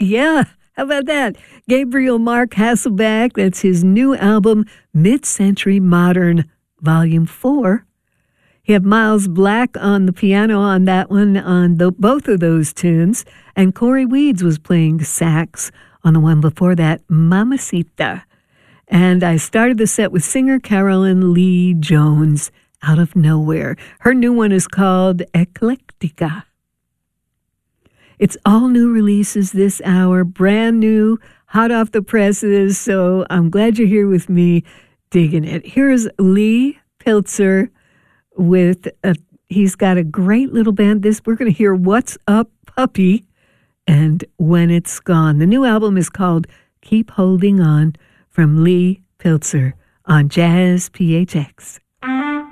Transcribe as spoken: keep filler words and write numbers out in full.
Yeah, how about that? Gabriel Mark Hasselbeck, that's his new album, Mid-Century Modern, Volume four. You have Miles Black on the piano on that one, on the, both of those tunes, and Corey Weeds was playing sax on the one before that, Mamacita. And I started the set with singer Carolyn Lee Jones, Out of Nowhere. Her new one is called Eclectica. It's all new releases this hour, brand new, hot off the presses, so I'm glad you're here with me digging it. Here's Lee Pilzer with, a, he's got a great little band. This, we're going to hear What's Up, Puppy, and When It's Gone. The new album is called Keep Holding On, from Lee Pilzer on Jazz P H X.